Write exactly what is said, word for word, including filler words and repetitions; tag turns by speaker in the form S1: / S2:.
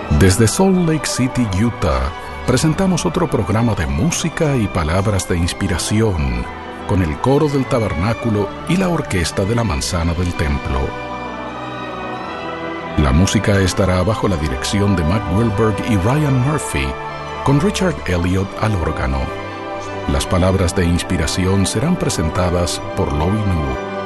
S1: Desde Salt Lake City, Utah, presentamos otro programa de música y palabras de inspiración con el coro del tabernáculo y la orquesta de la manzana del templo. La música estará bajo la dirección de Mac Wilberg y Ryan Murphy, con Richard Elliott al órgano. Las palabras de inspiración serán presentadas por Loy Nu.